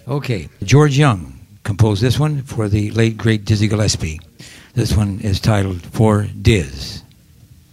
Okay, George Young composed this one for the late, great Dizzy Gillespie. This one is titled For Diz.